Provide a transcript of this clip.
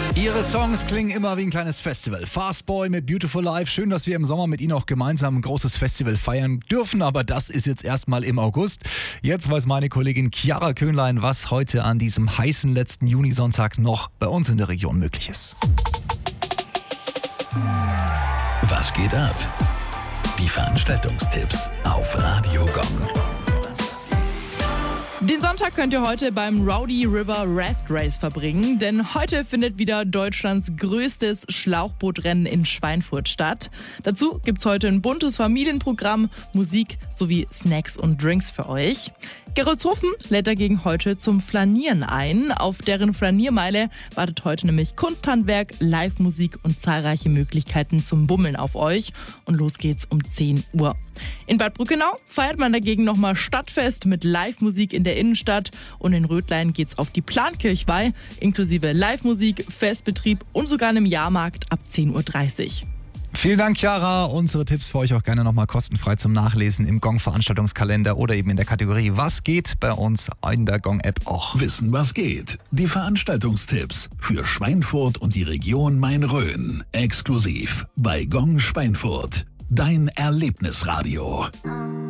Ihre Songs klingen immer wie ein kleines Festival. Fastboy mit Beautiful Life. Schön, dass wir im Sommer mit Ihnen auch gemeinsam ein großes Festival feiern dürfen, aber das ist jetzt erstmal im August. Jetzt weiß meine Kollegin Chiara Köhnlein, was heute an diesem heißen letzten Junisonntag noch bei uns in der Region möglich ist. Was geht ab? Die Veranstaltungstipps auf Radio Gong. Den Sonntag könnt ihr heute beim Rowdy River Raft Race verbringen, denn heute findet wieder Deutschlands größtes Schlauchbootrennen in Schweinfurt statt. Dazu gibt's heute ein buntes Familienprogramm, Musik sowie Snacks und Drinks für euch. Gerolzhofen lädt dagegen heute zum Flanieren ein. Auf deren Flaniermeile wartet heute nämlich Kunsthandwerk, Live-Musik und zahlreiche Möglichkeiten zum Bummeln auf euch. Und los geht's um 10 Uhr. In Bad Brückenau feiert man dagegen nochmal Stadtfest mit Live-Musik in der Innenstadt. Und in Rödlein geht's auf die Plankirchweih, inklusive Live-Musik, Festbetrieb und sogar einem Jahrmarkt ab 10.30 Uhr. Vielen Dank, Chiara. Unsere Tipps für euch auch gerne nochmal kostenfrei zum Nachlesen im Gong-Veranstaltungskalender oder eben in der Kategorie Was geht bei uns in der Gong-App auch. Wissen, was geht. Die Veranstaltungstipps für Schweinfurt und die Region Main-Rhön. Exklusiv bei Gong Schweinfurt. Dein Erlebnisradio.